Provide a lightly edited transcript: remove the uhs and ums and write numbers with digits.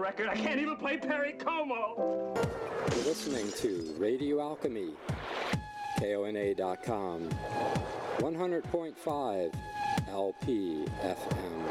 record. I can't even play Perry Como. You're listening to Radio Alchemy, KONA.com, 100.5 LP FM.